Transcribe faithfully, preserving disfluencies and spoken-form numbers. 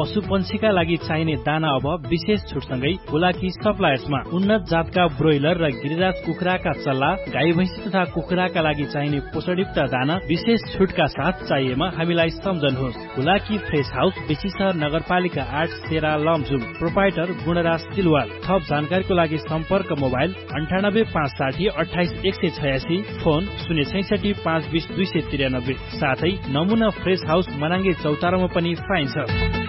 पशु पंक्षीका लागि चाहिने दाना अब विशेष छुटसँगै हुलाकी सप्लायर्समा उन्नत जातका ब्रोइलर र गिरिराज कुखुराका चल्ला, गाई भैँसी तथा कुखुराका लागि चाहिने पोषणयुक्त दाना विशेष छुटका साथ चाहिएमा हामीलाई सम्झनुहोस्। हुलाकी फ्रेश हाउस, बेसी सहर नगरपालिका आठ, सेरा लमजुम। प्रोपाइटर गुणराज सिलवाल। थप जानकारीको लागि सम्पर्क मोबाइल अन्ठानब्बे पाँच साठी अठाइस एक सय छयासी, फोन शून्य छैसठी पाँच बिस दुई सय त्रियानब्बे। साथै नमुना फ्रेश हाउस मनाङ्गे चौतारामा पनि पाइन्छ।